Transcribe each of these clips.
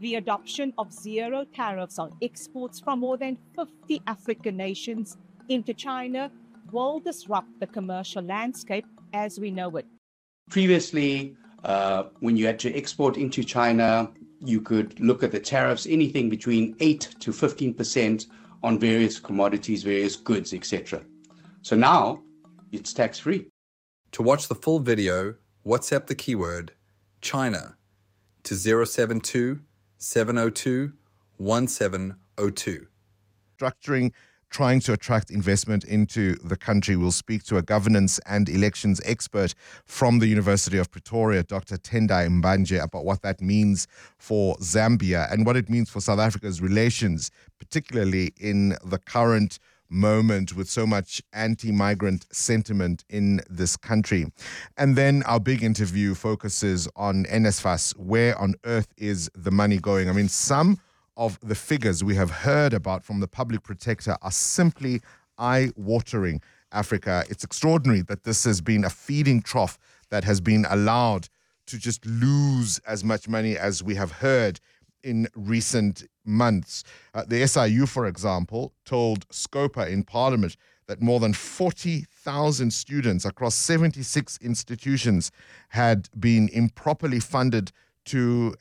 The adoption of zero tariffs on exports from more than 50 African nations into China will disrupt the commercial landscape as we know it. Previously, when you had to export into China, you could look at the tariffs, anything between 8 to 15% on various commodities, various goods, etc. So now it's tax-free. To watch the full video, WhatsApp the keyword China to 072 702 1702. Trying to attract investment into the country. We'll speak to a governance and elections expert from the University of Pretoria, Dr. Tendai Mbanje, about what that means for Zambia and what it means for South Africa's relations, particularly in the current moment with so much anti-migrant sentiment in this country. And then our big interview focuses on NSFAS. Where on earth is the money going? I mean, some of the figures we have heard about from the public protector are simply eye-watering. Africa, it's extraordinary that this has been a feeding trough that has been allowed to just lose as much money as we have heard in recent months. The SIU, for example, told Scopa in Parliament that more than 40,000 students across 76 institutions had been improperly funded to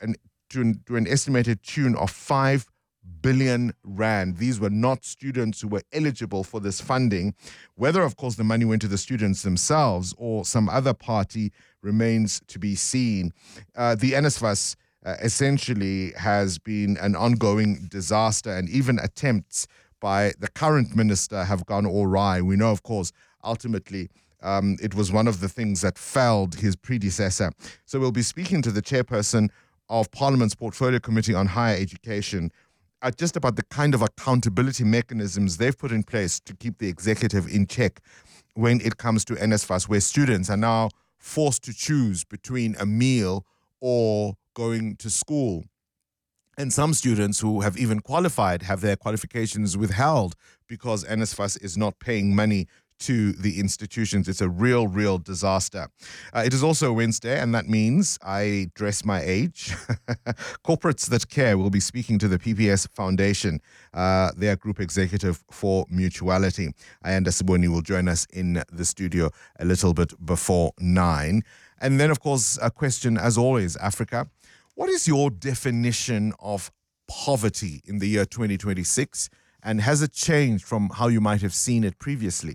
an estimated tune of 5 billion rand. These were not students who were eligible for this funding. Whether, of course, the money went to the students themselves or some other party remains to be seen. The NSFAS essentially has been an ongoing disaster, and even attempts by the current minister have gone awry. We know, of course, ultimately it was one of the things that felled his predecessor. So we'll be speaking to the chairperson of Parliament's Portfolio Committee on Higher Education just about the kind of accountability mechanisms they've put in place to keep the executive in check when it comes to NSFAS, where students are now forced to choose between a meal or going to school. And some students who have even qualified have their qualifications withheld because NSFAS is not paying money to the institutions. It's a real disaster. It is also Wednesday, and that means I dress my age. Corporates That Care will be speaking to the PPS Foundation, their group executive for Mutuality. Ayanda Siboni will join us in the studio a little bit before 9. And then, of course, a question, as always, Africa. What is your definition of poverty in the year 2026? And has it changed from how you might have seen it previously?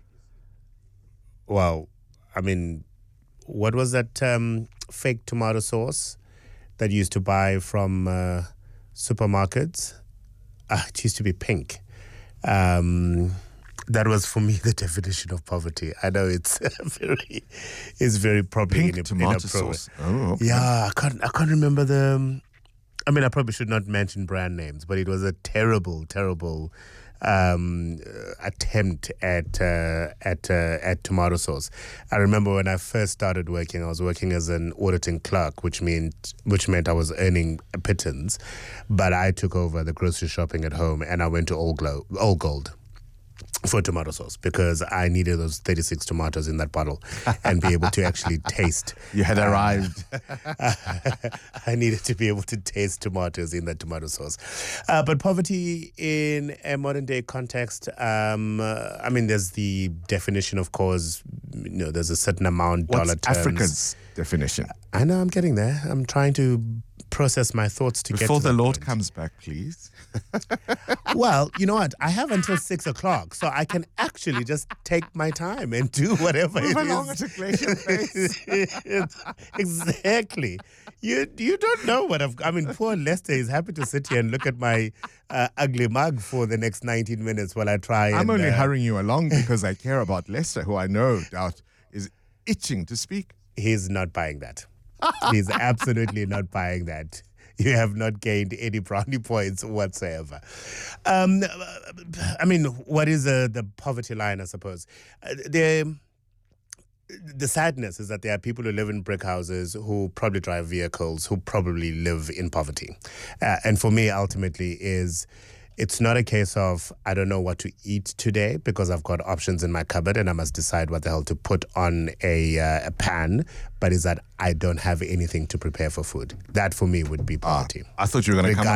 Wow. I mean, what was that fake tomato sauce that you used to buy from supermarkets? It used to be pink. That was, for me, the definition of poverty. I know it's very probably pink tomato sauce. Oh, okay. Yeah, I can't remember the. I mean, I probably should not mention brand names, but it was a terrible attempt at tomato sauce. I remember when I first started working, I was working as an auditing clerk, which meant I was earning a pittance, but I took over the grocery shopping at home and I went to All Gold for tomato sauce because I needed those 36 tomatoes in that bottle and be able to actually taste. You had arrived. I needed to be able to taste tomatoes in that tomato sauce. But poverty in a modern day context, I mean, there's the definition, of course, there's a certain amount, What's dollar terms. Africa's definition? I know, I'm getting there. I'm trying to process my thoughts to Before get to the Lord point. comes back, please. Well, you know what? I have until 6 o'clock, so I can actually just take my time and do whatever Move it along is. at a glacial pace. Exactly. You don't know what poor Lester is happy to sit here and look at my ugly mug for the next 19 minutes while I try I'm and... only hurrying you along because I care about Lester, who I no doubt is itching to speak. He's not buying that. He's absolutely not buying that. You have not gained any brownie points whatsoever. I mean, what is the poverty line, I suppose? The sadness is that there are people who live in brick houses, who probably drive vehicles, who probably live in poverty. And for me, ultimately, it's not a case of I don't know what to eat today because I've got options in my cupboard and I must decide what the hell to put on a pan, but is that I don't have anything to prepare for food. That for me would be poverty. I thought you were going to come